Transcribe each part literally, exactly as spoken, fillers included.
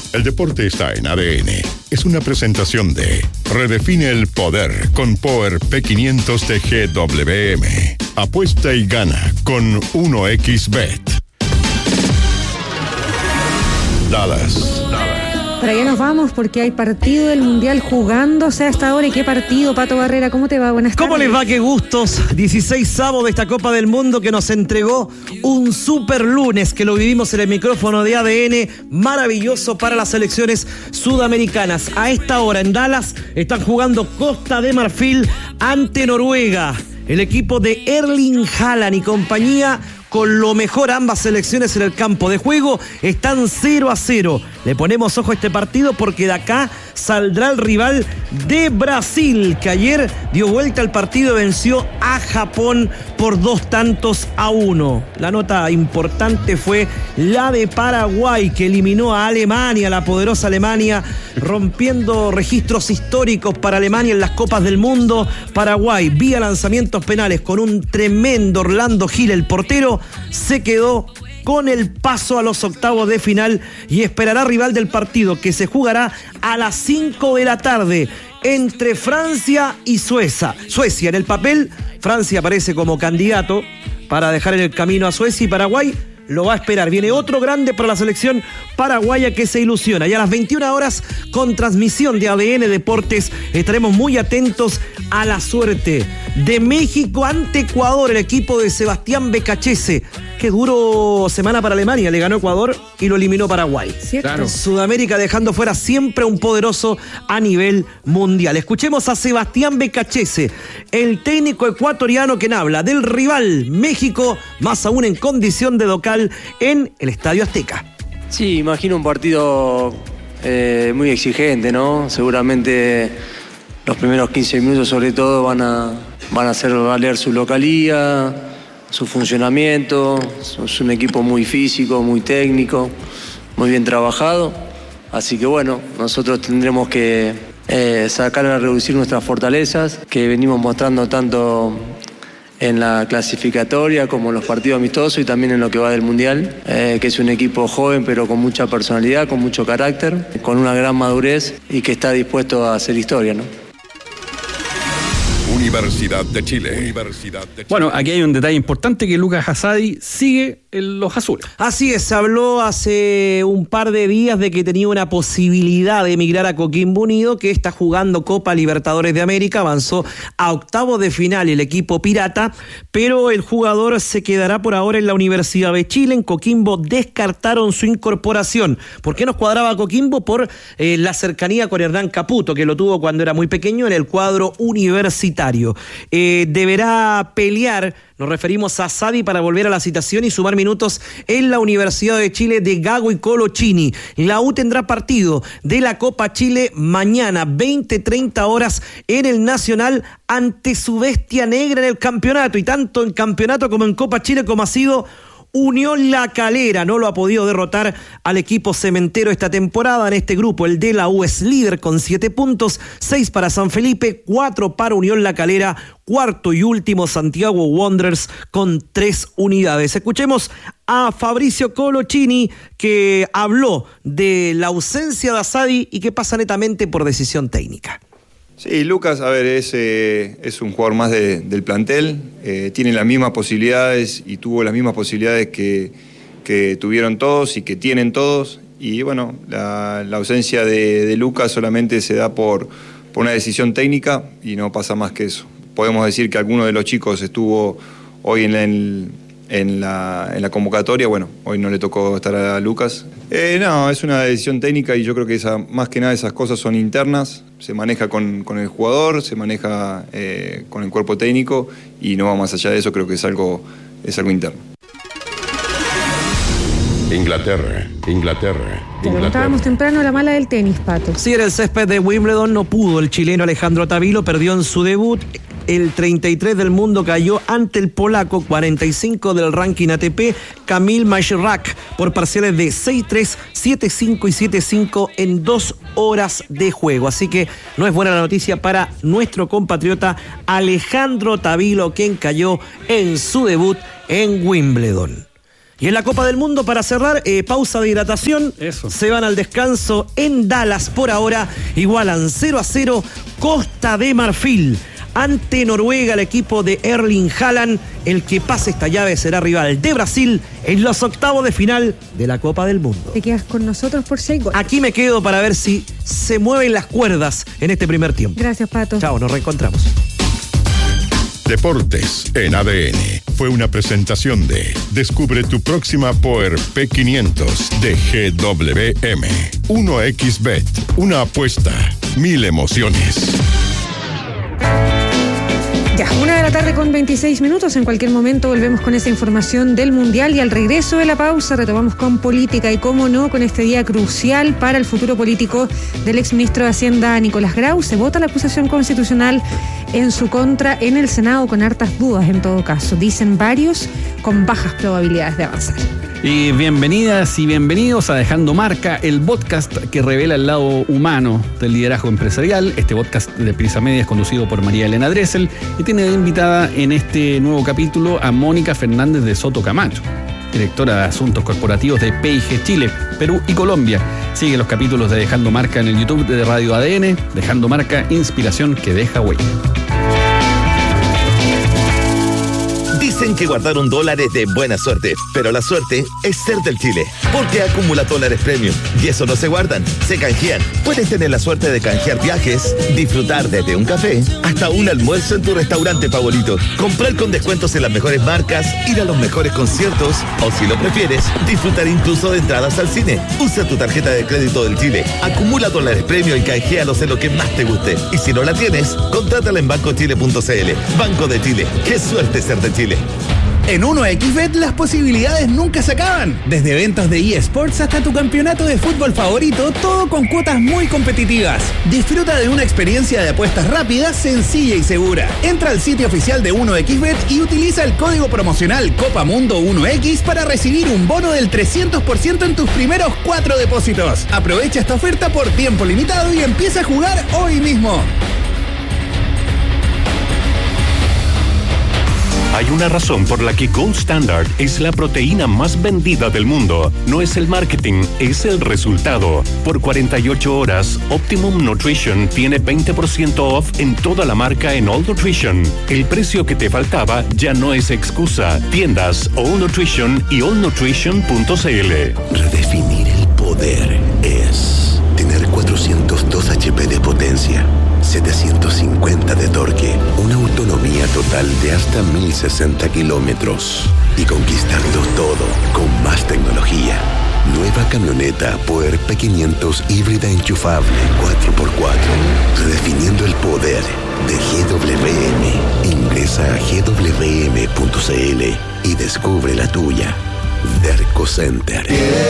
El deporte está en A D N. Es una presentación de Redefine el poder con Power P quinientos de G W M. Apuesta y gana con uno equis bet. Dallas. Para allá nos vamos porque hay partido del Mundial jugándose hasta ahora. ¿Y qué partido, Pato Barrera? ¿Cómo te va? Buenas tardes. ¿Cómo les va? Qué gustos. dieciseisavo de esta Copa del Mundo que nos entregó un super lunes que lo vivimos en el micrófono de A D N. Maravilloso para las selecciones sudamericanas. A esta hora en Dallas están jugando Costa de Marfil ante Noruega. El equipo de Erling Haaland y compañía, con lo mejor ambas selecciones en el campo de juego, están cero a cero. Le ponemos ojo a este partido porque de acá saldrá el rival de Brasil, que ayer dio vuelta al partido y venció a Japón por dos tantos a uno. La nota importante fue la de Paraguay, que eliminó a Alemania, la poderosa Alemania, rompiendo registros históricos para Alemania en las Copas del Mundo. Paraguay, vía lanzamientos penales con un tremendo Orlando Gil, el portero, se quedó con el paso a los octavos de final y esperará rival del partido, que se jugará a las cinco de la tarde entre Francia y Suecia. Suecia en el papel, Francia aparece como candidato para dejar en el camino a Suecia, y Paraguay lo va a esperar. Viene otro grande para la selección paraguaya que se ilusiona. Y a las veintiuna horas, con transmisión de A D N Deportes, estaremos muy atentos a la suerte de México ante Ecuador, el equipo de Sebastián Becachese. Qué duro semana para Alemania, le ganó Ecuador y lo eliminó Paraguay. Claro. Sudamérica dejando fuera siempre un poderoso a nivel mundial. Escuchemos a Sebastián Becachese, el técnico ecuatoriano, quien habla del rival México, más aún en condición de local en el Estadio Azteca. Sí, imagino un partido eh, muy exigente, ¿no? Seguramente los primeros quince minutos sobre todo van a, van a hacer valer su localía, su funcionamiento. Es un equipo muy físico, muy técnico, muy bien trabajado. Así que bueno, nosotros tendremos que eh, sacar a reducir nuestras fortalezas, que venimos mostrando tanto en la clasificatoria como en los partidos amistosos y también en lo que va del Mundial, eh, que es un equipo joven pero con mucha personalidad, con mucho carácter, con una gran madurez y que está dispuesto a hacer historia, ¿no? Universidad de Chile. Universidad de Chile. Bueno, aquí hay un detalle importante, que Lucas Asadi sigue en los azules. Así es, se habló hace un par de días de que tenía una posibilidad de emigrar a Coquimbo Unido, que está jugando Copa Libertadores de América, avanzó a octavos de final el equipo pirata, pero el jugador se quedará por ahora en la Universidad de Chile. En Coquimbo descartaron su incorporación. ¿Por qué nos cuadraba Coquimbo? Por eh, la cercanía con Hernán Caputo, que lo tuvo cuando era muy pequeño en el cuadro universitario. Eh, deberá pelear, nos referimos a Asadi, para volver a la citación y sumar minutos en la Universidad de Chile de Gago y Colochini. La U tendrá partido de la Copa Chile mañana, veinte treinta horas, en el Nacional, ante su bestia negra en el campeonato, y tanto en campeonato como en Copa Chile, como ha sido Unión La Calera. No lo ha podido derrotar al equipo cementero esta temporada. En este grupo el de la U es líder con siete puntos, seis para San Felipe, cuatro para Unión La Calera, cuarto y último Santiago Wanderers con tres unidades. Escuchemos a Fabricio Colochini, que habló de la ausencia de Asadi y que pasa netamente por decisión técnica. Sí, Lucas, a ver, es, eh, es un jugador más de, del plantel, eh, tiene las mismas posibilidades y tuvo las mismas posibilidades que, que tuvieron todos y que tienen todos, y bueno, la, la ausencia de, de Lucas solamente se da por, por una decisión técnica y no pasa más que eso. Podemos decir que alguno de los chicos estuvo hoy en el... En la, en la convocatoria. Bueno, hoy no le tocó estar a Lucas. Eh, no, es una decisión técnica y yo creo que esa, más que nada esas cosas son internas, se maneja con, con el jugador, se maneja eh, con el cuerpo técnico y no va más allá de eso, creo que es algo, es algo interno. Inglaterra, Inglaterra. Ya lo contábamos temprano, la mala del tenis, Pato. Sí, en el césped de Wimbledon no pudo el chileno Alejandro Tavilo, perdió en su debut. El treinta y tres del mundo cayó ante el polaco cuarenta y cinco del ranking A T P, Kamil Majrak, por parciales de seis tres, siete cinco y siete cinco en dos horas de juego. Así que no es buena la noticia para nuestro compatriota Alejandro Tavilo, quien cayó en su debut en Wimbledon. Y en la Copa del Mundo, para cerrar, eh, pausa de hidratación. Eso. Se van al descanso en Dallas por ahora. Igualan cero a cero Costa de Marfil. Ante Noruega, el equipo de Erling Haaland. El que pase esta llave será rival de Brasil en los octavos de final de la Copa del Mundo. ¿Te quedas con nosotros por seis goles? Aquí me quedo para ver si se mueven las cuerdas en este primer tiempo. Gracias, Pato. Chao, nos reencontramos. Deportes en A D N fue una presentación de Descubre tu próxima Power P quinientos de G W M. uno equis Bet, una apuesta, mil emociones. Ya, una de la tarde con veintiséis minutos. En cualquier momento volvemos con esa información del Mundial y al regreso de la pausa retomamos con política y, cómo no, con este día crucial para el futuro político del exministro de Hacienda Nicolás Grau. Se vota la acusación constitucional en su contra en el Senado con hartas dudas en todo caso. Dicen varios con bajas probabilidades de avanzar. Y bienvenidas y bienvenidos a Dejando Marca, el podcast que revela el lado humano del liderazgo empresarial. Este podcast de Prisa Media es conducido por María Elena Dressel y tiene de invitada en este nuevo capítulo a Mónica Fernández de Soto Camacho, directora de Asuntos Corporativos de P I G Chile, Perú y Colombia. Sigue los capítulos de Dejando Marca en el YouTube de Radio A D N. Dejando Marca, inspiración que deja huella. Dicen que guardar un dólar es de buena suerte, pero la suerte es ser del Chile, porque acumula dólares premium y eso no se guardan, se canjean. Puedes tener la suerte de canjear viajes, disfrutar desde un café hasta un almuerzo en tu restaurante favorito, comprar con descuentos en las mejores marcas, ir a los mejores conciertos o, si lo prefieres, disfrutar incluso de entradas al cine. Usa tu tarjeta de crédito del Chile, acumula dólares premium y canjealos en lo que más te guste. Y si no la tienes, contrátala en banco chile punto c l. Banco de Chile, qué suerte ser de Chile. En uno equis Bet las posibilidades nunca se acaban. Desde eventos de eSports hasta tu campeonato de fútbol favorito, todo con cuotas muy competitivas. Disfruta de una experiencia de apuestas rápida, sencilla y segura. Entra al sitio oficial de uno equis Bet y utiliza el código promocional Copa Mundo uno equis para recibir un bono del trescientos por ciento en tus primeros cuatro depósitos. Aprovecha esta oferta por tiempo limitado y empieza a jugar hoy mismo. Hay una razón por la que Gold Standard es la proteína más vendida del mundo. No es el marketing, es el resultado. Por cuarenta y ocho horas, Optimum Nutrition tiene veinte por ciento off en toda la marca en All Nutrition. El precio que te faltaba ya no es excusa. Tiendas All Nutrition y all nutrition punto c l. Redefinir el poder es tener cuatrocientos dos hachas de potencia, setecientos cincuenta de torque, una autonomía total de hasta mil sesenta kilómetros y conquistarlo todo con más tecnología. Nueva camioneta Power P quinientos híbrida enchufable cuatro por cuatro, redefiniendo el poder de G W M. Ingresa a g w m punto c l y descubre la tuya. Derco Center.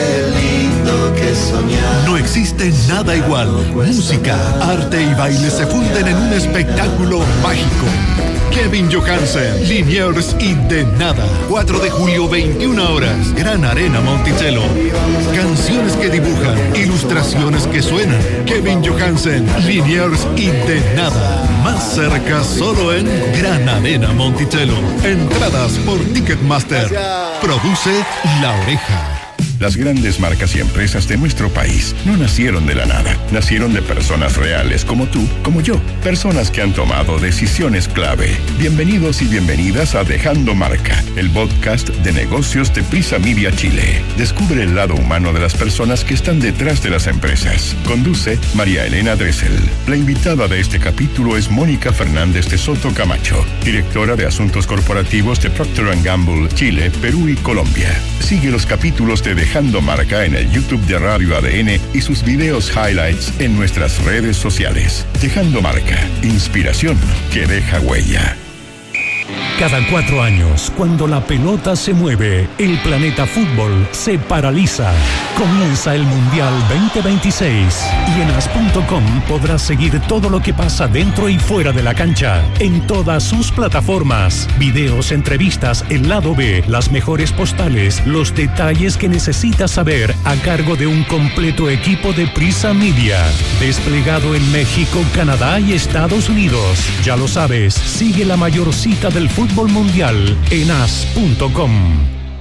No existe nada igual. Música, arte y baile se funden en un espectáculo mágico. Kevin Johansen, Liniers y De Nada. cuatro de julio, veintiuna horas. Gran Arena Monticello. Canciones que dibujan, ilustraciones que suenan. Kevin Johansen, Liniers y De Nada. Más cerca solo en Gran Arena Monticello. Entradas por Ticketmaster. Produce La Oreja. Las grandes marcas y empresas de nuestro país no nacieron de la nada. Nacieron de personas reales como tú, como yo. Personas que han tomado decisiones clave. Bienvenidos y bienvenidas a Dejando Marca, el podcast de negocios de Prisa Media Chile. Descubre el lado humano de las personas que están detrás de las empresas. Conduce María Elena Dressel. La invitada de este capítulo es Mónica Fernández de Soto Camacho, directora de Asuntos Corporativos de Procter and Gamble, Chile, Perú y Colombia. Sigue los capítulos de Dejando Marca en el YouTube de Radio A D N y sus videos highlights en nuestras redes sociales. Dejando Marca, inspiración que deja huella. Cada cuatro años, cuando la pelota se mueve, el planeta fútbol se paraliza. Comienza el Mundial veinte veintiséis y en as punto com podrás seguir todo lo que pasa dentro y fuera de la cancha, en todas sus plataformas. Videos, entrevistas, el lado B, las mejores postales, los detalles que necesitas saber a cargo de un completo equipo de Prisa Media. Desplegado en México, Canadá y Estados Unidos. Ya lo sabes, sigue la mayor cita del fútbol mundial en as punto com.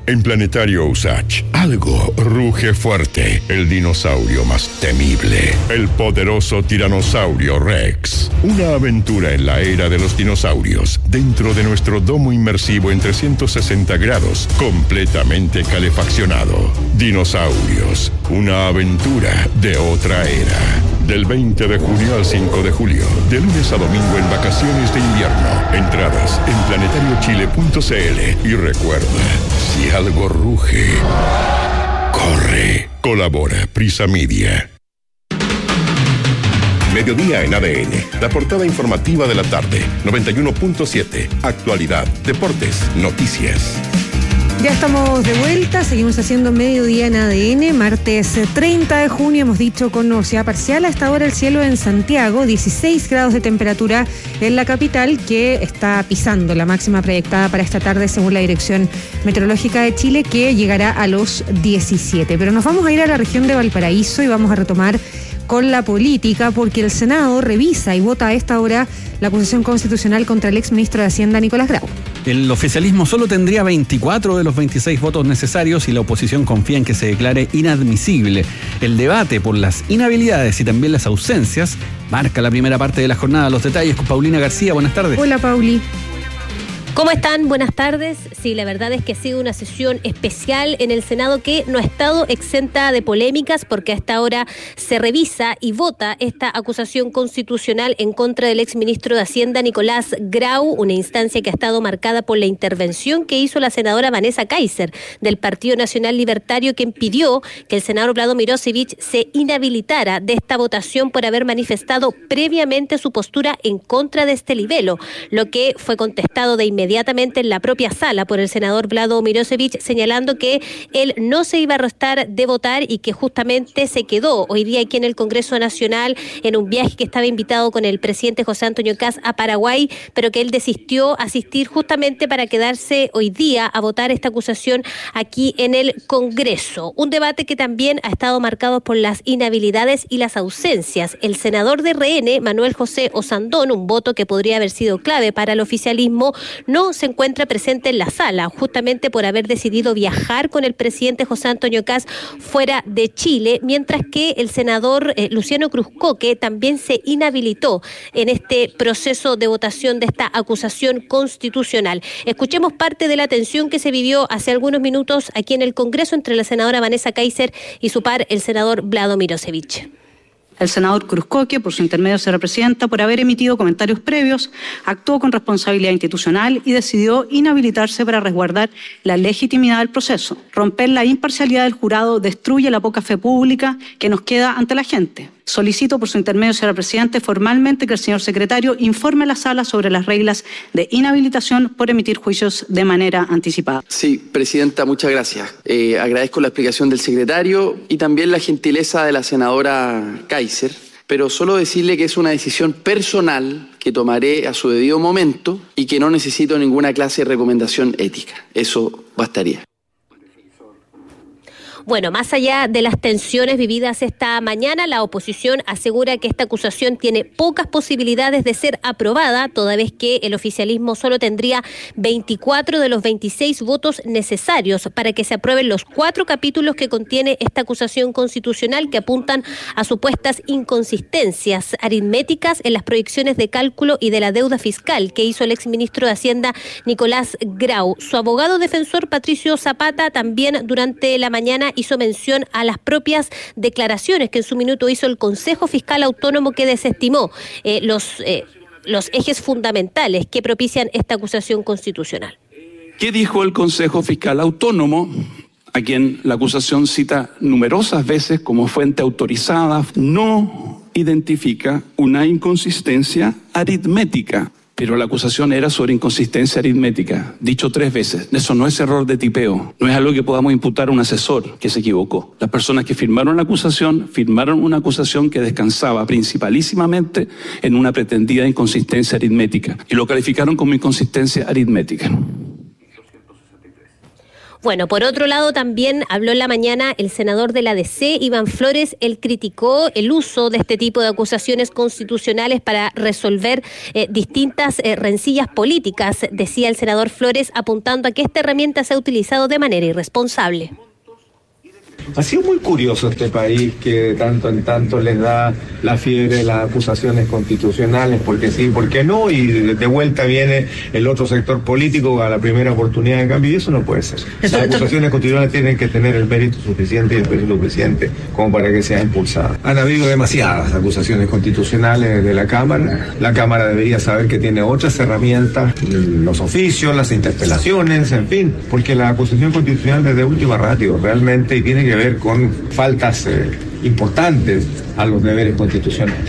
En Planetario Usach, algo ruge fuerte. El dinosaurio más temible. El poderoso tiranosaurio Rex. Una aventura en la era de los dinosaurios. Dentro de nuestro domo inmersivo en trescientos sesenta grados. Completamente calefaccionado. Dinosaurios. Una aventura de otra era. Del veinte de junio al cinco de julio. De lunes a domingo en vacaciones de invierno. Entradas en planetario chile punto c l. Y recuerda, si algo ruge, corre. Colabora Prisa Media. Mediodía en A D N. La portada informativa de la tarde. noventa y uno punto siete. Actualidad, deportes, noticias. Ya estamos de vuelta, seguimos haciendo mediodía en A D N, martes treinta de junio, hemos dicho con nubosidad parcial. A esta hora el cielo en Santiago, dieciséis grados de temperatura en la capital, que está pisando la máxima proyectada para esta tarde según la Dirección Meteorológica de Chile, que llegará a los diecisiete. Pero nos vamos a ir a la región de Valparaíso y vamos a retomar con la política, porque el Senado revisa y vota a esta hora la acusación constitucional contra el exministro de Hacienda, Nicolás Grau. El oficialismo solo tendría veinticuatro de los veintiséis votos necesarios y la oposición confía en que se declare inadmisible. El debate por las inhabilidades y también las ausencias marca la primera parte de la jornada. Los detalles con Paulina García. Buenas tardes. Hola, Pauli. ¿Cómo están? Buenas tardes. Sí, la verdad es que ha sido una sesión especial en el Senado que no ha estado exenta de polémicas, porque a esta hora se revisa y vota esta acusación constitucional en contra del exministro de Hacienda, Nicolás Grau, una instancia que ha estado marcada por la intervención que hizo la senadora Vanessa Kaiser del Partido Nacional Libertario, quien pidió que el senador Vlado Mirosevic se inhabilitara de esta votación por haber manifestado previamente su postura en contra de este libelo, lo que fue contestado de inmediato inmediatamente en la propia sala por el senador Vlado Mirosevic, señalando que él no se iba a restar de votar y que justamente se quedó hoy día aquí en el Congreso Nacional en un viaje que estaba invitado con el presidente José Antonio Kast a Paraguay, pero que él desistió asistir justamente para quedarse hoy día a votar esta acusación aquí en el Congreso. Un debate que también ha estado marcado por las inhabilidades y las ausencias. El senador de R N, Manuel José Osandón, un voto que podría haber sido clave para el oficialismo, no no se encuentra presente en la sala, justamente por haber decidido viajar con el presidente José Antonio Kast fuera de Chile, mientras que el senador eh, Luciano Cruzcoque también se inhabilitó en este proceso de votación de esta acusación constitucional. Escuchemos parte de la tensión que se vivió hace algunos minutos aquí en el Congreso entre la senadora Vanessa Kaiser y su par, el senador Vlado Mirosevic. El senador Cruzcoque, por su intermedio señora presidenta, por haber emitido comentarios previos, actuó con responsabilidad institucional y decidió inhabilitarse para resguardar la legitimidad del proceso. Romper la imparcialidad del jurado destruye la poca fe pública que nos queda ante la gente. Solicito por su intermedio, señora presidenta, formalmente que el señor secretario informe a la sala sobre las reglas de inhabilitación por emitir juicios de manera anticipada. Sí, presidenta, muchas gracias. Eh, agradezco la explicación del secretario y también la gentileza de la senadora Kaiser, pero solo decirle que es una decisión personal que tomaré a su debido momento y que no necesito ninguna clase de recomendación ética. Eso bastaría. Bueno, más allá de las tensiones vividas esta mañana, la oposición asegura que esta acusación tiene pocas posibilidades de ser aprobada, toda vez que el oficialismo solo tendría veinticuatro de los veintiséis votos necesarios para que se aprueben los cuatro capítulos que contiene esta acusación constitucional, que apuntan a supuestas inconsistencias aritméticas en las proyecciones de cálculo y de la deuda fiscal que hizo el exministro de Hacienda, Nicolás Grau. Su abogado defensor, Patricio Zapata, también durante la mañana hizo mención a las propias declaraciones que en su minuto hizo el Consejo Fiscal Autónomo, que desestimó eh, los, eh, los ejes fundamentales que propician esta acusación constitucional. ¿Qué dijo el Consejo Fiscal Autónomo, a quien la acusación cita numerosas veces como fuente autorizada? No identifica una inconsistencia aritmética. Pero la acusación era sobre inconsistencia aritmética, dicho tres veces. Eso no es error de tipeo, no es algo que podamos imputar a un asesor que se equivocó. Las personas que firmaron la acusación, firmaron una acusación que descansaba principalísimamente en una pretendida inconsistencia aritmética, y lo calificaron como inconsistencia aritmética. Bueno, por otro lado también habló en la mañana el senador de la D C, Iván Flores. Él criticó el uso de este tipo de acusaciones constitucionales para resolver eh, distintas eh, rencillas políticas, decía el senador Flores, apuntando a que esta herramienta se ha utilizado de manera irresponsable. Ha sido muy curioso este país que de tanto en tanto les da la fiebre de las acusaciones constitucionales, porque sí, porque no, y de vuelta viene el otro sector político a la primera oportunidad de cambio, y eso no puede ser. Las acusaciones constitucionales tienen que tener el mérito suficiente y el peso suficiente como para que sean impulsadas. Han habido demasiadas acusaciones constitucionales de la Cámara. La Cámara debería saber que tiene otras herramientas, los oficios, las interpelaciones, en fin, porque la acusación constitucional es de última ratio, realmente, y tiene que ver con faltas eh, importantes a los deberes constitucionales.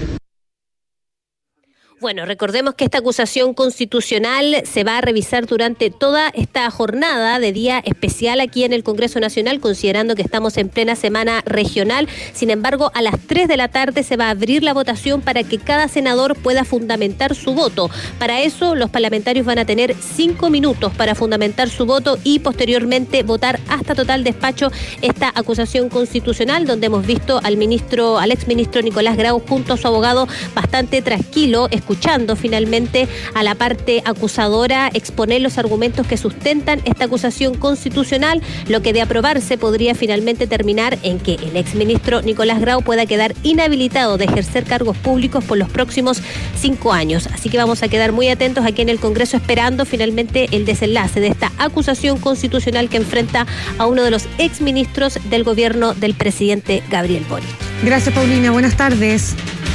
Bueno, recordemos que esta acusación constitucional se va a revisar durante toda esta jornada de día especial aquí en el Congreso Nacional, considerando que estamos en plena semana regional. Sin embargo, a las tres de la tarde se va a abrir la votación para que cada senador pueda fundamentar su voto. Para eso, los parlamentarios van a tener cinco minutos para fundamentar su voto y posteriormente votar hasta total despacho esta acusación constitucional, donde hemos visto al ministro, al exministro Nicolás Grau junto a su abogado bastante tranquilo, escuchando finalmente a la parte acusadora exponer los argumentos que sustentan esta acusación constitucional, lo que de aprobarse podría finalmente terminar en que el exministro Nicolás Grau pueda quedar inhabilitado de ejercer cargos públicos por los próximos cinco años. Así que vamos a quedar muy atentos aquí en el Congreso esperando finalmente el desenlace de esta acusación constitucional que enfrenta a uno de los exministros del gobierno del presidente Gabriel Boric. Gracias, Paulina. Buenas tardes.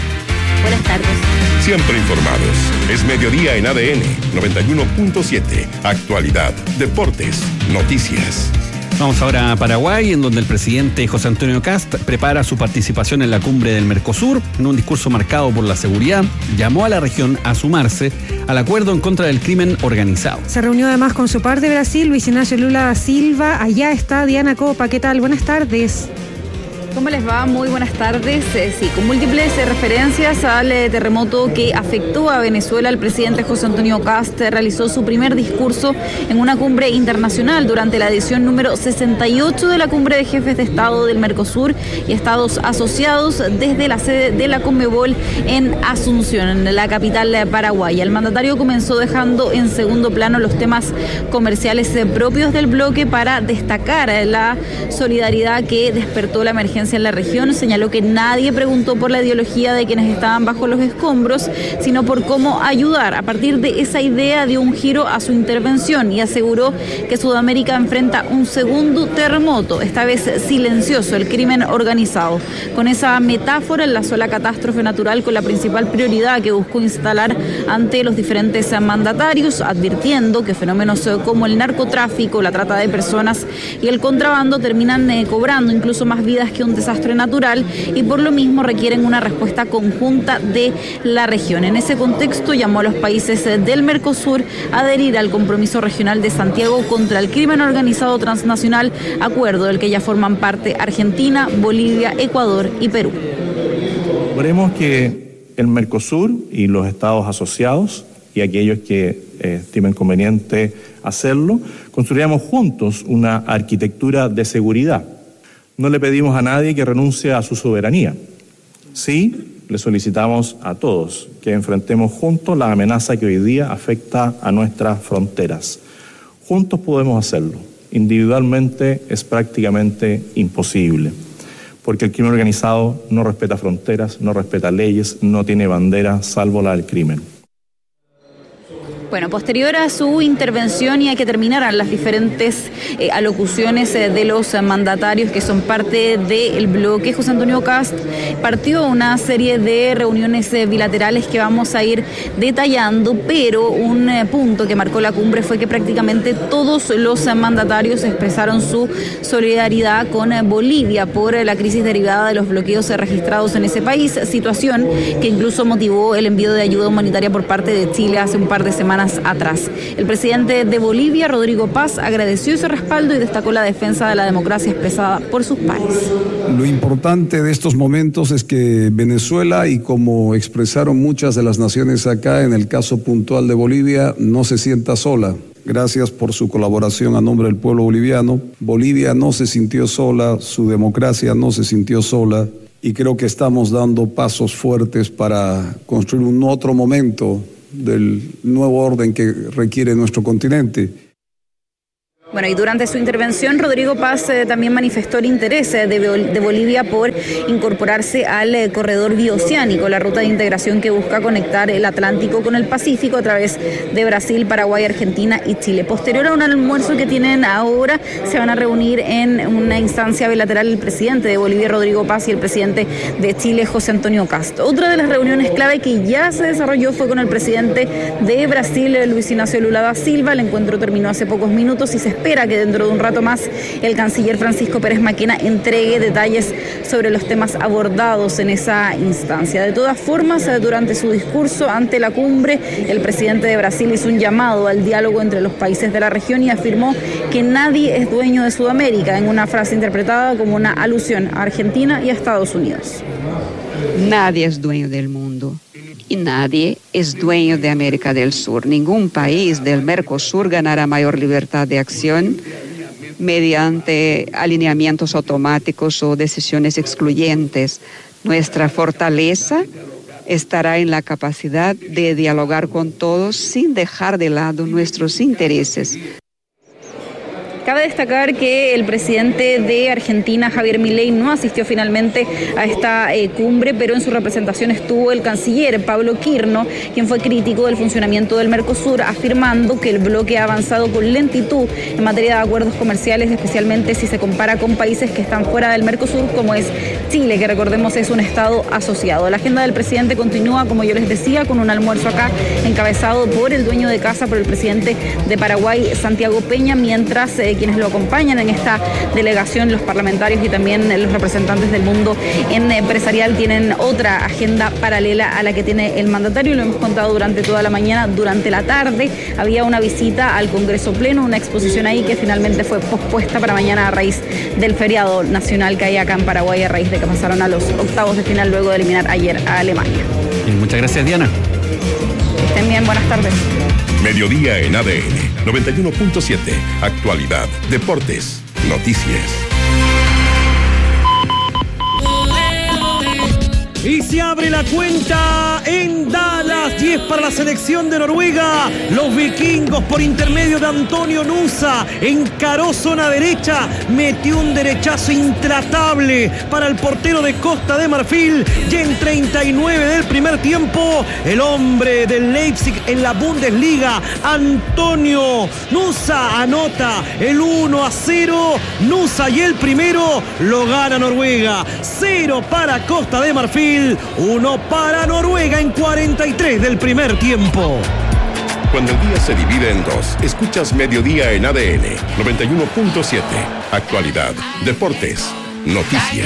Buenas tardes. Siempre informados. Es mediodía en A D N noventa y uno punto siete. Actualidad, deportes, noticias. Vamos ahora a Paraguay, en donde el presidente José Antonio Kast prepara su participación en la cumbre del Mercosur. En un discurso marcado por la seguridad, llamó a la región a sumarse al acuerdo en contra del crimen organizado. Se reunió además con su par de Brasil, Luis Ignacio Lula da Silva. Allá está Diana Copa. ¿Qué tal? Buenas tardes. ¿Cómo les va? Muy buenas tardes. Eh, sí, con múltiples eh, referencias al eh, terremoto que afectó a Venezuela, el presidente José Antonio Kast eh, realizó su primer discurso en una cumbre internacional durante la edición número sesenta y ocho de la Cumbre de Jefes de Estado del Mercosur y Estados Asociados desde la sede de la Conmebol en Asunción, en la capital eh, paraguaya. El mandatario comenzó dejando en segundo plano los temas comerciales eh, propios del bloque para destacar eh, la solidaridad que despertó la emergencia en la región. Señaló que nadie preguntó por la ideología de quienes estaban bajo los escombros, sino por cómo ayudar. A partir de esa idea dio un giro a su intervención y aseguró que Sudamérica enfrenta un segundo terremoto, esta vez silencioso, el crimen organizado. Con esa metáfora enlazó la catástrofe natural con la principal prioridad que buscó instalar ante los diferentes mandatarios, advirtiendo que fenómenos como el narcotráfico, la trata de personas y el contrabando terminan eh, cobrando incluso más vidas que un desastre natural y por lo mismo requieren una respuesta conjunta de la región. En ese contexto llamó a los países del Mercosur a adherir al compromiso regional de Santiago contra el crimen organizado transnacional, acuerdo del que ya forman parte Argentina, Bolivia, Ecuador y Perú. Veremos que el Mercosur y los estados asociados y aquellos que eh, estimen conveniente hacerlo, construyamos juntos una arquitectura de seguridad. No le pedimos a nadie que renuncie a su soberanía. Sí, le solicitamos a todos que enfrentemos juntos la amenaza que hoy día afecta a nuestras fronteras. Juntos podemos hacerlo. Individualmente es prácticamente imposible, porque el crimen organizado no respeta fronteras, no respeta leyes, no tiene bandera salvo la del crimen. Bueno, posterior a su intervención y a que terminaran las diferentes eh, alocuciones eh, de los eh, mandatarios que son parte del bloque, José Antonio Kast partió una serie de reuniones eh, bilaterales que vamos a ir detallando, pero un eh, punto que marcó la cumbre fue que prácticamente todos los eh, mandatarios expresaron su solidaridad con eh, Bolivia por eh, la crisis derivada de los bloqueos eh, registrados en ese país, situación que incluso motivó el envío de ayuda humanitaria por parte de Chile hace un par de semanas atrás. El presidente de Bolivia, Rodrigo Paz, agradeció ese respaldo y destacó la defensa de la democracia expresada por sus pares. Lo importante de estos momentos es que Venezuela, y como expresaron muchas de las naciones acá, en el caso puntual de Bolivia, no se sienta sola. Gracias por su colaboración a nombre del pueblo boliviano. Bolivia no se sintió sola, su democracia no se sintió sola y creo que estamos dando pasos fuertes para construir un otro momento del nuevo orden que requiere nuestro continente. Bueno, y durante su intervención, Rodrigo Paz eh, también manifestó el interés eh, de, de Bolivia por incorporarse al eh, corredor bioceánico, la ruta de integración que busca conectar el Atlántico con el Pacífico a través de Brasil, Paraguay, Argentina y Chile. Posterior a un almuerzo que tienen ahora, se van a reunir en una instancia bilateral el presidente de Bolivia, Rodrigo Paz, y el presidente de Chile, José Antonio Kast. Otra de las reuniones clave que ya se desarrolló fue con el presidente de Brasil, Luis Ignacio Lula da Silva. El encuentro terminó hace pocos minutos y se espera que dentro de un rato más el canciller Francisco Pérez Maquena entregue detalles sobre los temas abordados en esa instancia. De todas formas, durante su discurso ante la cumbre, el presidente de Brasil hizo un llamado al diálogo entre los países de la región y afirmó que nadie es dueño de Sudamérica, en una frase interpretada como una alusión a Argentina y a Estados Unidos. Nadie es dueño del mundo. Y nadie es dueño de América del Sur. Ningún país del Mercosur ganará mayor libertad de acción mediante alineamientos automáticos o decisiones excluyentes. Nuestra fortaleza estará en la capacidad de dialogar con todos sin dejar de lado nuestros intereses. Cabe destacar que el presidente de Argentina, Javier Milei, no asistió finalmente a esta eh, cumbre, pero en su representación estuvo el canciller Pablo Quirno, quien fue crítico del funcionamiento del Mercosur, afirmando que el bloque ha avanzado con lentitud en materia de acuerdos comerciales, especialmente si se compara con países que están fuera del Mercosur, como es Chile, que recordemos es un estado asociado. La agenda del presidente continúa, como yo les decía, con un almuerzo acá encabezado por el dueño de casa, por el presidente de Paraguay, Santiago Peña, mientras eh, quienes lo acompañan en esta delegación, los parlamentarios y también los representantes del mundo empresarial, tienen otra agenda paralela a la que tiene el mandatario. Lo hemos contado durante toda la mañana. Durante la tarde había una visita al Congreso Pleno, una exposición ahí que finalmente fue pospuesta para mañana a raíz del feriado nacional que hay acá en Paraguay, a raíz de que pasaron a los octavos de final luego de eliminar ayer a Alemania. Y muchas gracias, Diana. Que estén bien, buenas tardes. Mediodía en A D N noventa y uno punto siete. Actualidad, deportes, noticias. Y se abre la cuenta en Dallas, diez para la selección de Noruega. Los vikingos, por intermedio de Antonio Nusa, encaró zona derecha, metió un derechazo intratable para el portero de Costa de Marfil. Y en treinta y nueve del primer tiempo, el hombre del Leipzig en la Bundesliga, Antonio Nusa, anota el uno a cero. Nusa, y el primero lo gana Noruega. cero para Costa de Marfil, uno para Noruega en cuarenta y tres del primer tiempo. Cuando el día se divide en dos, escuchas Mediodía en A D N noventa y uno punto siete. Actualidad, deportes, noticias.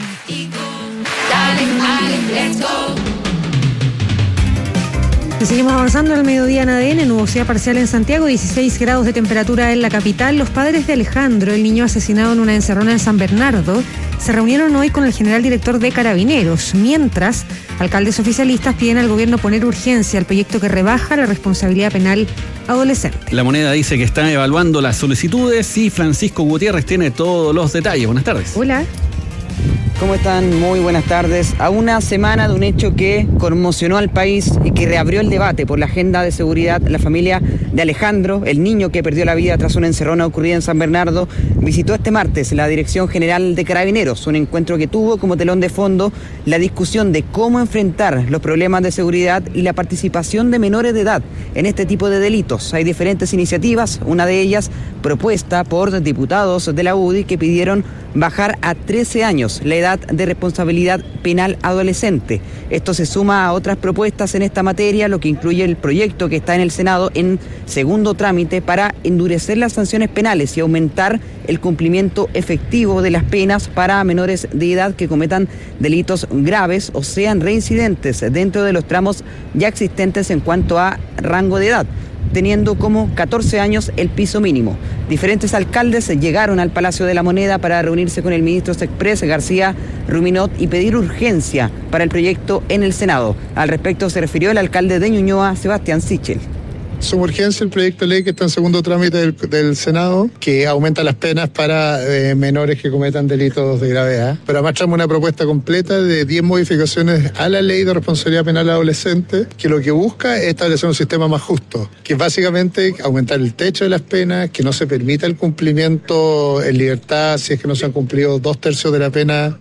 Y seguimos avanzando al mediodía en A D N, nubosidad parcial en Santiago, dieciséis grados de temperatura en la capital. Los padres de Alejandro, el niño asesinado en una encerrona en San Bernardo, se reunieron hoy con el general director de Carabineros, mientras alcaldes oficialistas piden al gobierno poner urgencia al proyecto que rebaja la responsabilidad penal adolescente. La Moneda dice que está evaluando las solicitudes y Francisco Gutiérrez tiene todos los detalles. Buenas tardes. Hola. ¿Cómo están? Muy buenas tardes. A una semana de un hecho que conmocionó al país y que reabrió el debate por la agenda de seguridad, la familia de Alejandro, el niño que perdió la vida tras una encerrona ocurrida en San Bernardo, visitó este martes la Dirección General de Carabineros, un encuentro que tuvo como telón de fondo la discusión de cómo enfrentar los problemas de seguridad y la participación de menores de edad en este tipo de delitos. Hay diferentes iniciativas, una de ellas propuesta por diputados de la U D I que pidieron bajar a trece años la edad de responsabilidad penal adolescente. Esto se suma a otras propuestas en esta materia, lo que incluye el proyecto que está en el Senado en segundo trámite para endurecer las sanciones penales y aumentar el cumplimiento efectivo de las penas para menores de edad que cometan delitos graves o sean reincidentes dentro de los tramos ya existentes en cuanto a rango de edad, teniendo como catorce años el piso mínimo. Diferentes alcaldes llegaron al Palacio de la Moneda para reunirse con el ministro Sexpress, García Ruminot, y pedir urgencia para el proyecto en el Senado. Al respecto se refirió el alcalde de Ñuñoa, Sebastián Sichel. suma urgencia el proyecto de ley que está en segundo trámite del, del Senado, que aumenta las penas para eh, menores que cometan delitos de gravedad. Pero además traemos una propuesta completa de diez modificaciones a la ley de responsabilidad penal adolescente, que lo que busca es establecer un sistema más justo, que es básicamente aumentar el techo de las penas, que no se permita el cumplimiento en libertad si es que no se han cumplido dos tercios de la pena.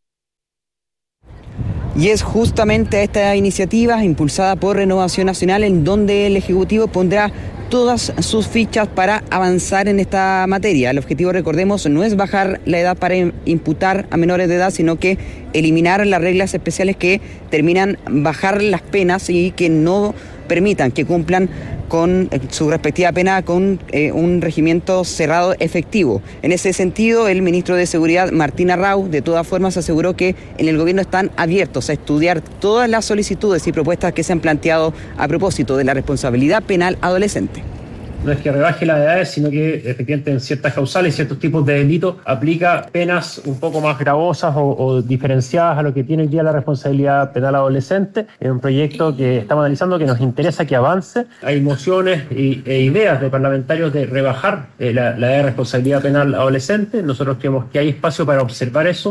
Y es justamente esta iniciativa impulsada por Renovación Nacional en donde el Ejecutivo pondrá todas sus fichas para avanzar en esta materia. El objetivo, recordemos, no es bajar la edad para imputar a menores de edad, sino que eliminar las reglas especiales que terminan bajar las penas y que no permitan que cumplan con su respectiva pena con eh, un regimiento cerrado efectivo. En ese sentido, el ministro de Seguridad, Martín Arrau, de todas formas aseguró que en el gobierno están abiertos a estudiar todas las solicitudes y propuestas que se han planteado a propósito de la responsabilidad penal adolescente. No es que rebaje las edades, sino que efectivamente en ciertas causales y ciertos tipos de delitos aplica penas un poco más gravosas o, o diferenciadas a lo que tiene hoy día la responsabilidad penal adolescente. Es un proyecto que estamos analizando que nos interesa que avance. Hay mociones y, e ideas de parlamentarios de rebajar eh, la, la edad de responsabilidad penal adolescente. Nosotros creemos que hay espacio para observar eso.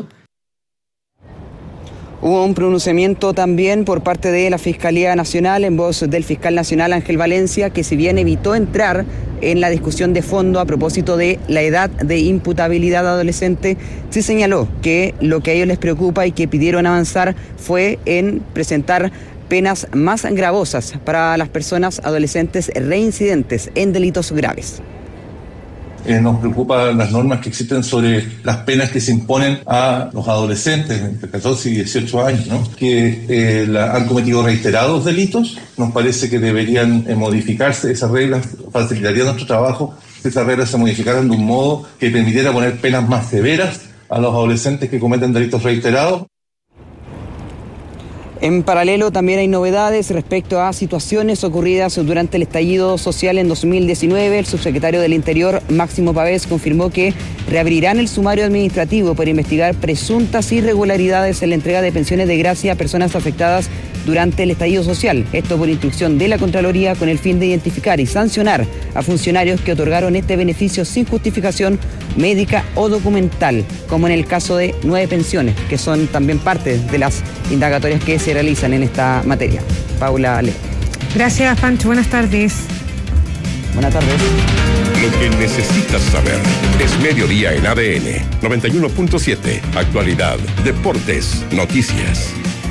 Hubo un pronunciamiento también por parte de la Fiscalía Nacional en voz del fiscal nacional Ángel Valencia, que si bien evitó entrar en la discusión de fondo a propósito de la edad de imputabilidad adolescente, sí señaló que lo que a ellos les preocupa y que pidieron avanzar fue en presentar penas más gravosas para las personas adolescentes reincidentes en delitos graves. Eh, nos preocupan las normas que existen sobre las penas que se imponen a los adolescentes entre catorce y dieciocho años, ¿no? que eh, la, han cometido reiterados delitos. Nos parece que deberían eh, modificarse esas reglas, facilitaría nuestro trabajo si esas reglas se modificaran de un modo que permitiera poner penas más severas a los adolescentes que cometen delitos reiterados. En paralelo también hay novedades respecto a situaciones ocurridas durante el estallido social en dos mil diecinueve. El subsecretario del Interior, Máximo Pavés, confirmó que reabrirán el sumario administrativo para investigar presuntas irregularidades en la entrega de pensiones de gracia a personas afectadas durante el estallido social. Esto por instrucción de la Contraloría con el fin de identificar y sancionar a funcionarios que otorgaron este beneficio sin justificación médica o documental, como en el caso de nueve pensiones, que son también parte de las indagatorias que se realizan en esta materia. Paula Ale. Gracias, Pancho. Buenas tardes. Buenas tardes. Lo que necesitas saber es Mediodía en A D N noventa y uno punto siete. Actualidad, deportes, noticias.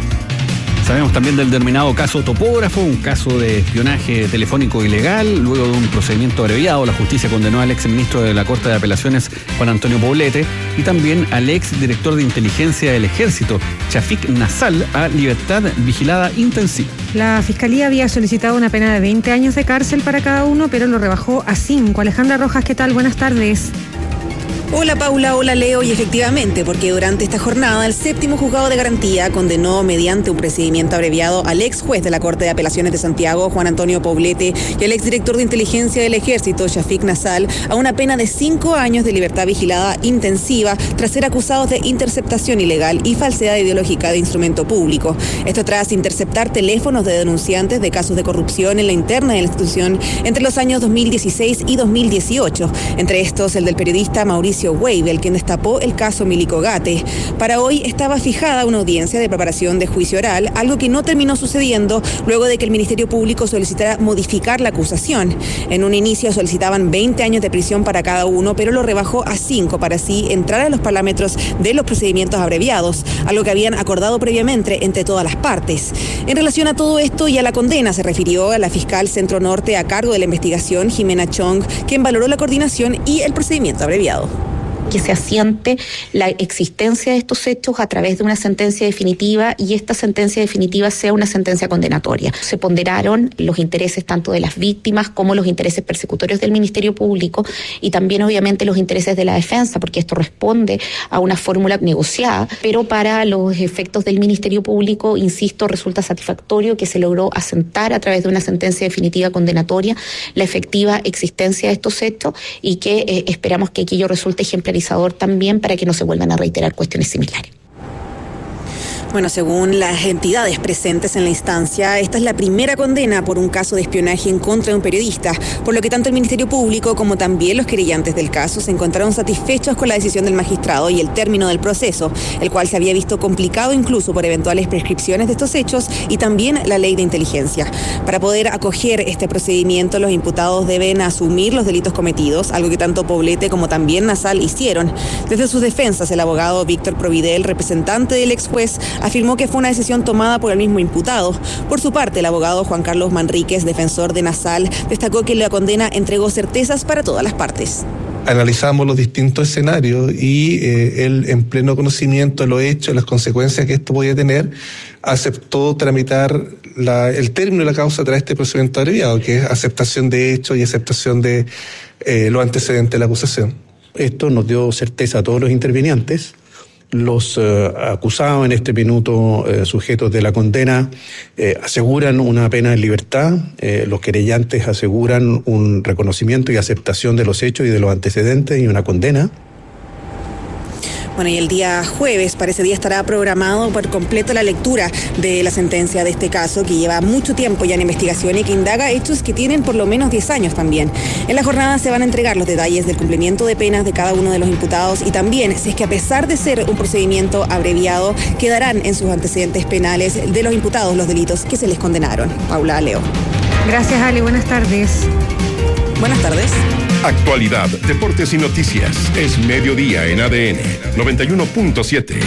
Sabemos también del denominado caso Topógrafo, un caso de espionaje telefónico ilegal. Luego de un procedimiento abreviado, la justicia condenó al exministro de la Corte de Apelaciones, Juan Antonio Poblete, y también al exdirector de inteligencia del Ejército, Shafik Nassal, a libertad vigilada intensiva. La Fiscalía había solicitado una pena de veinte años de cárcel para cada uno, pero lo rebajó a cinco. Alejandra Rojas, ¿qué tal? Buenas tardes. Hola Paula, hola Leo, y efectivamente, porque durante esta jornada el séptimo juzgado de garantía condenó mediante un procedimiento abreviado al ex juez de la Corte de Apelaciones de Santiago, Juan Antonio Poblete, y al exdirector de inteligencia del Ejército, Shafik Nassal, a una pena de cinco años de libertad vigilada intensiva tras ser acusados de interceptación ilegal y falsedad ideológica de instrumento público. Esto tras interceptar teléfonos de denunciantes de casos de corrupción en la interna de la institución entre los años dos mil dieciséis y dos mil dieciocho, entre estos el del periodista Mauricio Weibel, quien destapó el caso Milico Gate. Para hoy estaba fijada una audiencia de preparación de juicio oral, algo que no terminó sucediendo luego de que el Ministerio Público solicitara modificar la acusación. En un inicio solicitaban veinte años de prisión para cada uno, pero lo rebajó a cinco para así entrar a los parámetros de los procedimientos abreviados, algo que habían acordado previamente entre todas las partes. En relación a todo esto y a la condena se refirió a la fiscal Centro Norte a cargo de la investigación, Jimena Chong, quien valoró la coordinación y el procedimiento abreviado. Que se asiente la existencia de estos hechos a través de una sentencia definitiva y esta sentencia definitiva sea una sentencia condenatoria. Se ponderaron los intereses tanto de las víctimas como los intereses persecutorios del Ministerio Público y también obviamente los intereses de la defensa, porque esto responde a una fórmula negociada, pero para los efectos del Ministerio Público, insisto, resulta satisfactorio que se logró asentar a través de una sentencia definitiva condenatoria la efectiva existencia de estos hechos y que eh, esperamos que aquello resulte ejemplar también para que no se vuelvan a reiterar cuestiones similares. Bueno, según las entidades presentes en la instancia, esta es la primera condena por un caso de espionaje en contra de un periodista, por lo que tanto el Ministerio Público como también los querellantes del caso se encontraron satisfechos con la decisión del magistrado y el término del proceso, el cual se había visto complicado incluso por eventuales prescripciones de estos hechos y también la ley de inteligencia. Para poder acoger este procedimiento, los imputados deben asumir los delitos cometidos, algo que tanto Poblete como también Nasal hicieron. Desde sus defensas, el abogado Víctor Providel, representante del ex juez, afirmó que fue una decisión tomada por el mismo imputado. Por su parte, el abogado Juan Carlos Manríquez, defensor de Nasal, destacó que la condena entregó certezas para todas las partes. Analizamos los distintos escenarios y eh, él, en pleno conocimiento de los hechos, las consecuencias que esto podía tener, aceptó tramitar la, el término de la causa tras este procedimiento abreviado, que es aceptación de hechos y aceptación de eh, los antecedentes de la acusación. Esto nos dio certeza a todos los intervinientes. Los eh, acusados en este minuto, eh, sujetos de la condena, eh, aseguran una pena en libertad. Eh, los querellantes aseguran un reconocimiento y aceptación de los hechos y de los antecedentes y una condena. Bueno, y el día jueves, para ese día, estará programado por completo la lectura de la sentencia de este caso, que lleva mucho tiempo ya en investigación y que indaga hechos que tienen por lo menos diez años también. En la jornada se van a entregar los detalles del cumplimiento de penas de cada uno de los imputados y también, si es que a pesar de ser un procedimiento abreviado, quedarán en sus antecedentes penales de los imputados los delitos que se les condenaron. Paula, Leo. Gracias, Ale. Buenas tardes. Buenas tardes. Actualidad, deportes y noticias. Es mediodía en A D N noventa y uno punto siete.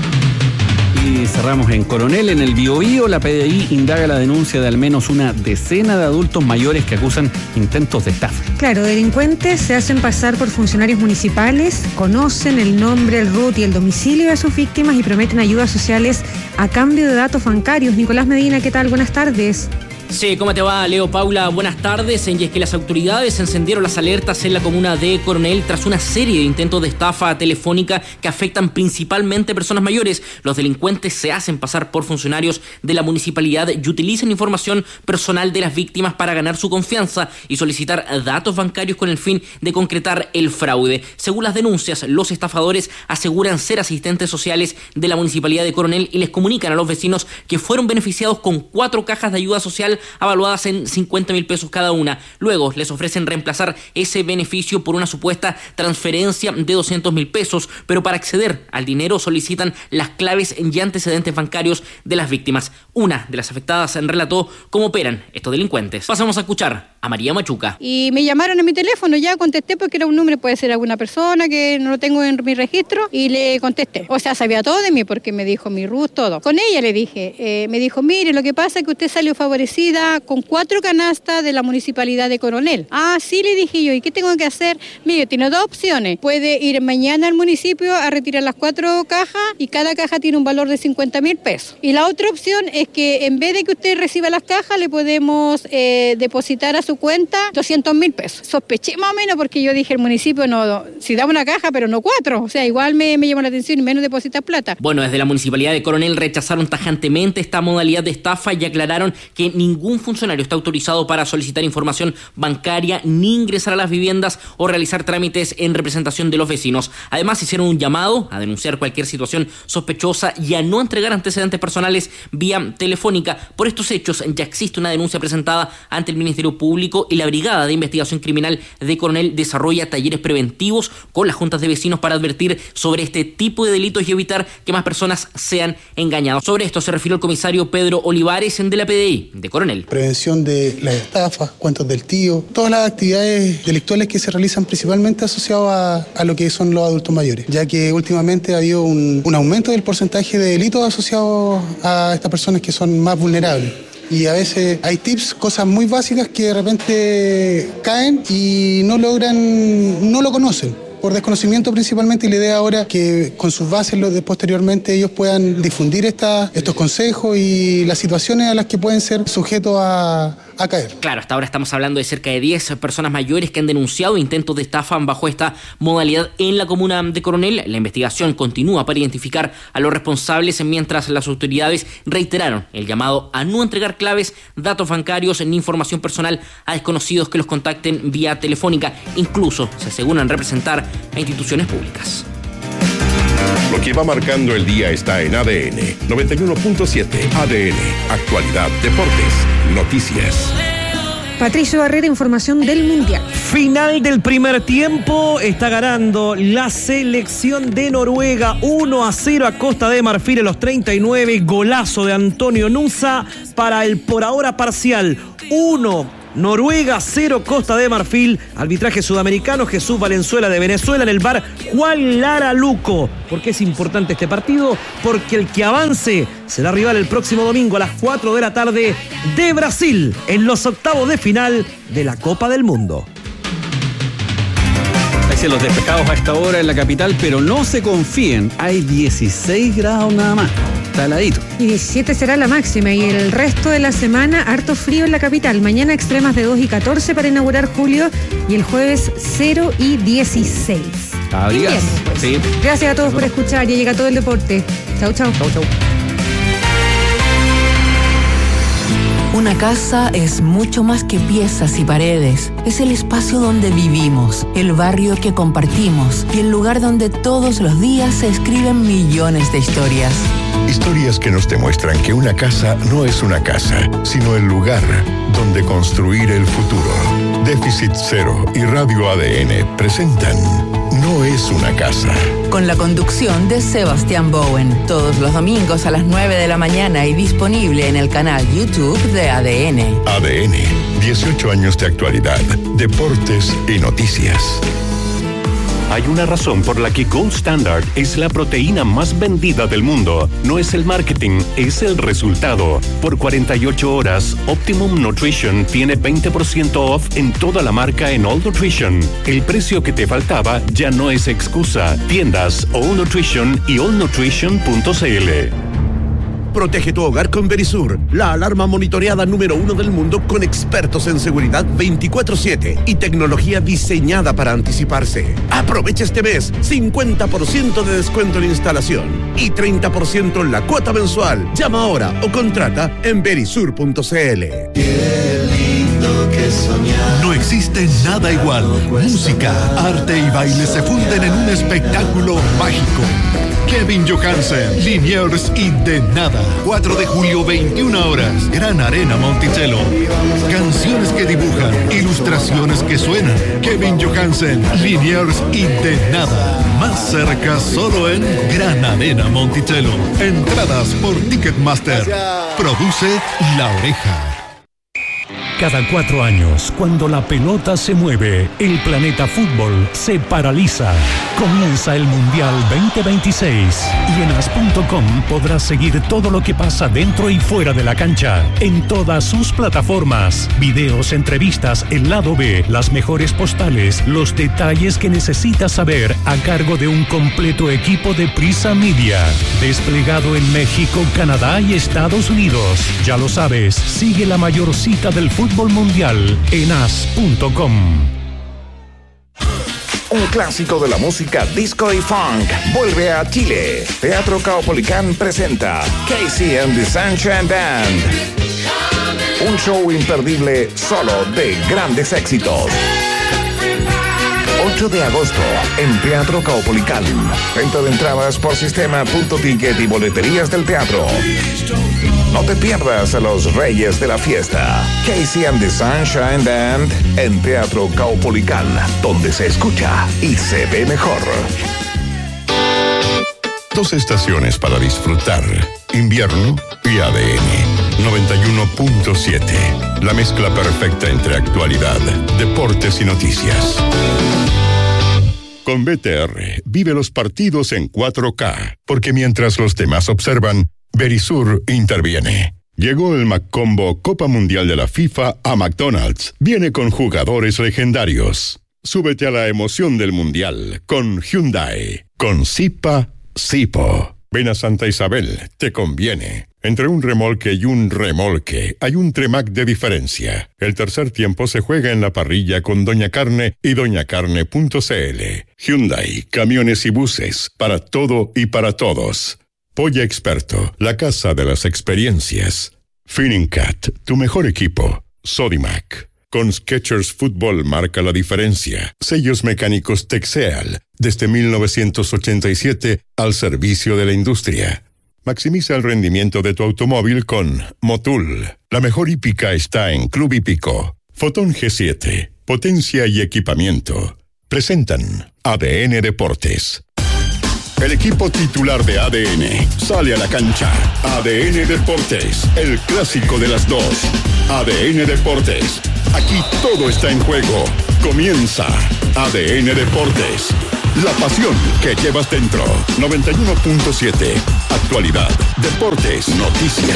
Y cerramos en Coronel. En el Biobío, la P D I indaga la denuncia de al menos una decena de adultos mayores que acusan intentos de estafa. Claro, delincuentes se hacen pasar por funcionarios municipales, conocen el nombre, el R U T y el domicilio de sus víctimas y prometen ayudas sociales a cambio de datos bancarios. Nicolás Medina, ¿qué tal? Buenas tardes. Sí, ¿cómo te va, Leo? Paula, buenas tardes. Y es que las autoridades encendieron las alertas en la comuna de Coronel tras una serie de intentos de estafa telefónica que afectan principalmente personas mayores. Los delincuentes se hacen pasar por funcionarios de la municipalidad y utilizan información personal de las víctimas para ganar su confianza y solicitar datos bancarios con el fin de concretar el fraude. Según las denuncias, los estafadores aseguran ser asistentes sociales de la municipalidad de Coronel y les comunican a los vecinos que fueron beneficiados con cuatro cajas de ayuda social avaluadas en cincuenta mil pesos cada una. Luego les ofrecen reemplazar ese beneficio por una supuesta transferencia de doscientos mil pesos, pero para acceder al dinero solicitan las claves y antecedentes bancarios de las víctimas. Una de las afectadas relató cómo operan estos delincuentes. Pasamos a escuchar a María Machuca. Y me llamaron a mi teléfono, ya contesté porque era un número, puede ser alguna persona que no lo tengo en mi registro, y le contesté. O sea, sabía todo de mí porque me dijo mi R U T, todo. Con ella le dije, eh, me dijo, mire, lo que pasa es que usted salió favorecida con cuatro canastas de la municipalidad de Coronel. Ah, sí, le dije yo, ¿y qué tengo que hacer? Mire, tiene dos opciones. Puede ir mañana al municipio a retirar las cuatro cajas y cada caja tiene un valor de cincuenta mil pesos. Y la otra opción es que en vez de que usted reciba las cajas, le podemos eh, depositar a su cuenta doscientos mil pesos. Sospeché más o menos porque yo dije, el municipio no, si da una caja, pero no cuatro. O sea, igual me, me llamó la atención y menos depositar plata. Bueno, desde la municipalidad de Coronel rechazaron tajantemente esta modalidad de estafa y aclararon que ningún funcionario está autorizado para solicitar información bancaria ni ingresar a las viviendas o realizar trámites en representación de los vecinos. Además, hicieron un llamado a denunciar cualquier situación sospechosa y a no entregar antecedentes personales vía telefónica. Por estos hechos ya existe una denuncia presentada ante el Ministerio Público y la Brigada de Investigación Criminal de Coronel desarrolla talleres preventivos con las juntas de vecinos para advertir sobre este tipo de delitos y evitar que más personas sean engañadas. Sobre esto se refirió el comisario Pedro Olivares de la P D I de Coronel. Prevención de las estafas, cuentos del tío, todas las actividades delictuales que se realizan principalmente asociadas a, a lo que son los adultos mayores, ya que últimamente ha habido un, un aumento del porcentaje de delitos asociados a estas personas que son más vulnerables. Y a veces hay tips, cosas muy básicas que de repente caen y no logran, no lo conocen. Por desconocimiento principalmente, y la idea ahora que con sus bases lo de posteriormente ellos puedan difundir esta, estos consejos y las situaciones a las que pueden ser sujetos a, a caer. Claro, hasta ahora estamos hablando de cerca de diez personas mayores que han denunciado intentos de estafa bajo esta modalidad en la comuna de Coronel. La investigación continúa para identificar a los responsables mientras las autoridades reiteraron el llamado a no entregar claves, datos bancarios ni información personal a desconocidos que los contacten vía telefónica. Incluso se aseguran representar a instituciones públicas. Lo que va marcando el día está en A D N noventa y uno punto siete. A D N, actualidad, deportes, noticias. Patricio Barrera, información del Mundial. Final del primer tiempo, está ganando la selección de Noruega uno a cero a Costa de Marfil en los treinta y nueve, golazo de Antonio Nusa para el por ahora parcial uno. Noruega cero, Costa de Marfil. Arbitraje sudamericano, Jesús Valenzuela de Venezuela. En el V A R, Juan Lara Luco. ¿Por qué es importante este partido? Porque el que avance será rival el próximo domingo a las cuatro de la tarde de Brasil en los octavos de final de la Copa del Mundo. Hay los despejados a esta hora en la capital, pero no se confíen, hay dieciséis grados nada más. Está heladito. Y diecisiete será la máxima y el resto de la semana harto frío en la capital. Mañana extremas de dos y catorce para inaugurar julio y el jueves cero y dieciséis. Abrigas. Pues. Sí. Gracias a todos por escuchar. Ya llega todo el deporte. Chau, chau. Chau, chau. Una casa es mucho más que piezas y paredes. Es el espacio donde vivimos, el barrio que compartimos y el lugar donde todos los días se escriben millones de historias. Historias que nos demuestran que una casa no es una casa, sino el lugar donde construir el futuro. Déficit Cero y Radio A D N presentan No es una casa. Con la conducción de Sebastián Bowen, todos los domingos a las nueve de la mañana y disponible en el canal YouTube de A D N. A D N, dieciocho años de actualidad, deportes y noticias. Hay una razón por la que Gold Standard es la proteína más vendida del mundo. No es el marketing, es el resultado. Por cuarenta y ocho horas, Optimum Nutrition tiene veinte por ciento off en toda la marca en All Nutrition. El precio que te faltaba ya no es excusa. Tiendas All Nutrition y all nutrition punto c l. Protege tu hogar con Verisur, la alarma monitoreada número uno del mundo con expertos en seguridad veinticuatro siete y tecnología diseñada para anticiparse. Aprovecha este mes cincuenta por ciento de descuento en instalación y treinta por ciento en la cuota mensual. Llama ahora o contrata en verisur punto c l. No existe nada igual. Música, arte y baile se funden en un espectáculo mágico. Kevin Johansen, Liniers y De Nada. cuatro de julio, veintiuna horas. Gran Arena Monticello. Canciones que dibujan, ilustraciones que suenan. Kevin Johansen, Liniers y De Nada. Más cerca solo en Gran Arena Monticello. Entradas por Ticketmaster. Produce La Oreja. Cada cuatro años, cuando la pelota se mueve, el planeta fútbol se paraliza. Comienza el Mundial veinte veintiséis y en as punto com podrás seguir todo lo que pasa dentro y fuera de la cancha, en todas sus plataformas. Videos, entrevistas, el lado B, las mejores postales, los detalles que necesitas saber a cargo de un completo equipo de Prisa Media. Desplegado en México, Canadá y Estados Unidos. Ya lo sabes, sigue la mayor cita del fútbol mundial en as punto com. Un clásico de la música disco y funk vuelve a Chile. Teatro Caupolicán presenta Casey and the Sunshine Band. Un show imperdible solo de grandes éxitos. ocho de agosto en Teatro Caupolicán. Venta de entradas por sistema punto ticket y boleterías del teatro. No te pierdas a los reyes de la fiesta. Casey and the Sunshine Band en Teatro Caupolicán, donde se escucha y se ve mejor. Dos estaciones para disfrutar. Invierno y A D N noventa y uno punto siete. La mezcla perfecta entre actualidad, deportes y noticias. Con B T R, vive los partidos en cuatro K, porque mientras los demás observan, Verisur interviene. Llegó el McCombo Copa Mundial de la FIFA a McDonald's. Viene con jugadores legendarios. Súbete a la emoción del Mundial con Hyundai. Con Zipa, Zipo. Ven a Santa Isabel, te conviene. Entre un remolque y un remolque hay un Tremac de diferencia. El tercer tiempo se juega en la parrilla con Doña Carne y doña carne punto c l. Hyundai, camiones y buses, para todo y para todos. Polla Experto, la casa de las experiencias. Finningcat, tu mejor equipo. Sodimac. Con Skechers Fútbol marca la diferencia. Sellos mecánicos Texeal, desde mil novecientos ochenta y siete al servicio de la industria. Maximiza el rendimiento de tu automóvil con Motul. La mejor hípica está en Club Hípico. Fotón G siete, potencia y equipamiento. Presentan A D N Deportes. El equipo titular de A D N sale a la cancha. A D N Deportes, el clásico de las dos. A D N Deportes, aquí todo está en juego. Comienza A D N Deportes. La pasión que llevas dentro. noventa y uno punto siete. Actualidad, deportes, noticias.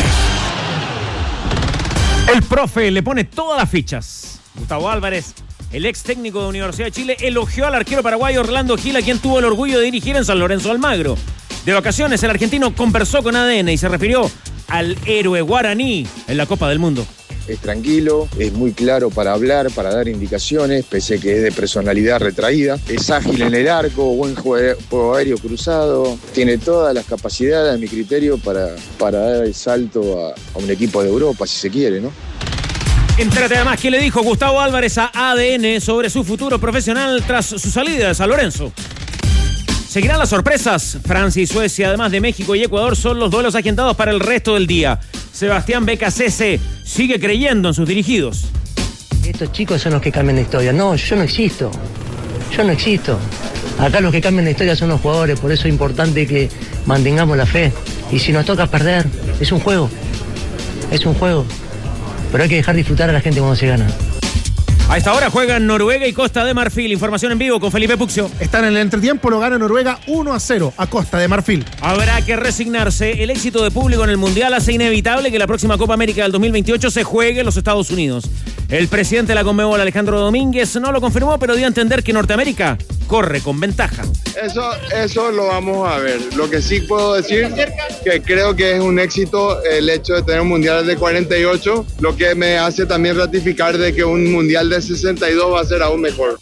El profe le pone todas las fichas. Gustavo Álvarez, el ex técnico de Universidad de Chile, elogió al arquero paraguayo Orlando Gil, a quien tuvo el orgullo de dirigir en San Lorenzo Almagro. De vacaciones, el argentino conversó con A D N y se refirió al héroe guaraní en la Copa del Mundo. Es tranquilo, es muy claro para hablar, para dar indicaciones, pese que es de personalidad retraída. Es ágil en el arco, buen juego aéreo cruzado. Tiene todas las capacidades, a mi criterio, para, para dar el salto a, a un equipo de Europa, si se quiere, ¿no? Entérate además qué le dijo Gustavo Álvarez a A D N sobre su futuro profesional tras su salida de San Lorenzo. Seguirán las sorpresas. Francia y Suecia, además de México y Ecuador, son los duelos agendados para el resto del día. Sebastián Becasese sigue creyendo en sus dirigidos. Estos chicos son los que cambian la historia. No, yo no existo. Yo no existo. Acá los que cambian la historia son los jugadores, por eso es importante que mantengamos la fe. Y si nos toca perder, es un juego. Es un juego. Pero hay que dejar disfrutar a la gente cuando se gana. A esta hora juegan Noruega y Costa de Marfil. Información en vivo con Felipe Puccio. Están en el entretiempo, lo gana Noruega uno a cero a Costa de Marfil. Habrá que resignarse. El éxito de público en el Mundial hace inevitable que la próxima Copa América del dos mil veintiocho se juegue en los Estados Unidos. El presidente de la Conmebol, Alejandro Domínguez, no lo confirmó, pero dio a entender que Norteamérica corre con ventaja. Eso, eso lo vamos a ver. Lo que sí puedo decir, que creo que es un éxito el hecho de tener un Mundial de cuarenta y ocho, lo que me hace también ratificar de que un Mundial de sesenta y dos va a ser aún mejor.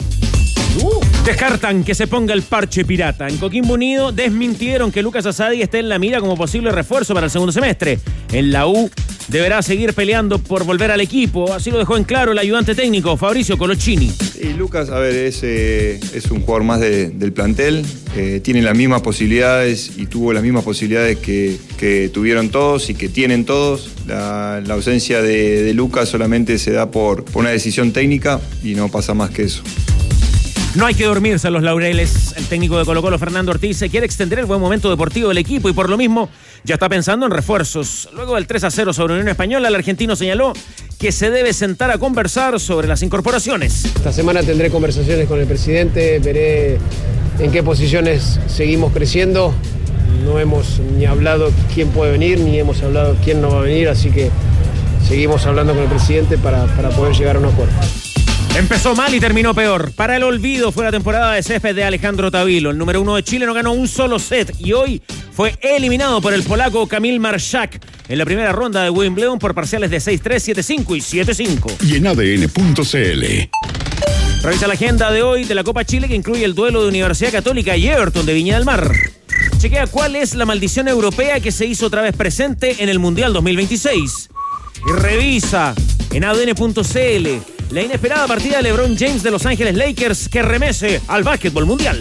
Descartan que se ponga el parche pirata. En Coquimbo Unido desmintieron que Lucas Asadi esté en la mira como posible refuerzo para el segundo semestre. En la U deberá seguir peleando por volver al equipo. Así lo dejó en claro el ayudante técnico Fabricio Coloccini. Y Lucas, a ver, es, eh, es un jugador más de, del plantel. Eh, tiene las mismas posibilidades y tuvo las mismas posibilidades que, que tuvieron todos y que tienen todos. La, la ausencia de, de Lucas solamente se da por, por una decisión técnica y no pasa más que eso. No hay que dormirse en los laureles. El técnico de Colo-Colo, Fernando Ortiz, se quiere extender el buen momento deportivo del equipo y por lo mismo ya está pensando en refuerzos. Luego del tres a cero sobre Unión Española, el argentino señaló que se debe sentar a conversar sobre las incorporaciones. Esta semana tendré conversaciones con el presidente, veré en qué posiciones seguimos creciendo. No hemos ni hablado quién puede venir, ni hemos hablado quién no va a venir, así que seguimos hablando con el presidente para, para poder llegar a un acuerdo. Empezó mal y terminó peor. Para el olvido fue la temporada de césped de Alejandro Tavilo. El número uno de Chile no ganó un solo set y hoy fue eliminado por el polaco Kamil Marszak en la primera ronda de Wimbledon por parciales de seis tres, siete cinco y siete cinco. Y en A D N punto C L. Revisa la agenda de hoy de la Copa Chile, que incluye el duelo de Universidad Católica y Everton de Viña del Mar. Chequea cuál es la maldición europea que se hizo otra vez presente en el Mundial dos mil veintiséis. Y revisa en A D N punto C L la inesperada partida de LeBron James de Los Ángeles Lakers que remece al básquetbol mundial.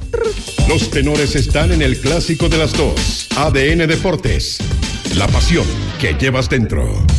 Los tenores están en el clásico de las dos. A D N Deportes. La pasión que llevas dentro.